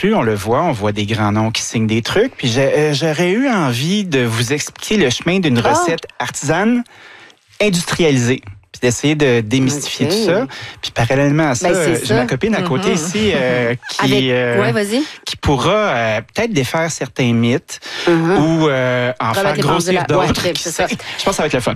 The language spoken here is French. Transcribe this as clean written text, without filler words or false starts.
plus on le voit, on voit des grands noms qui signent des trucs. Puis j'aurais eu envie de vous expliquer le chemin d'une recette artisane industrialisée. Puis d'essayer de démystifier tout ça. Puis parallèlement à ça, j'ai ma copine à côté ici qui pourra peut-être défaire certains mythes ou en faire grossir d'autres. Je pense que ça va être le fun.